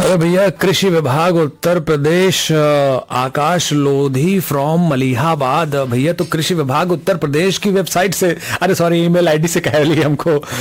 अरे भैया, कृषि विभाग उत्तर प्रदेश, आकाश लोधी फ्रॉम मलिहाबाद। भैया तो कृषि विभाग उत्तर प्रदेश की वेबसाइट से, अरे सॉरी, ईमेल आईडी से कह रही हमको।